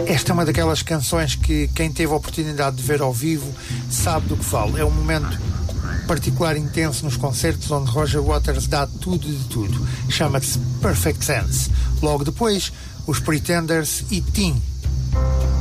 Esta é uma daquelas canções que quem teve a oportunidade de ver ao vivo sabe do que falo. É um momento particular intenso nos concertos onde Roger Waters dá tudo de tudo. Chama-se Perfect Sense. Logo depois, os Pretenders e Teen.